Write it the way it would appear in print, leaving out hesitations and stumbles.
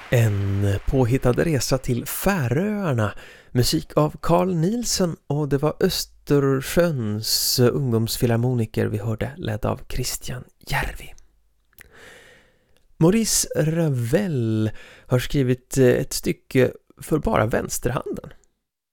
En påhittad resa till Färöarna, musik av Carl Nielsen, och det var Östersjöns ungdomsfilharmoniker vi hörde, ledd av Christian Järvi. Maurice Ravel har skrivit ett stycke för bara vänsterhanden.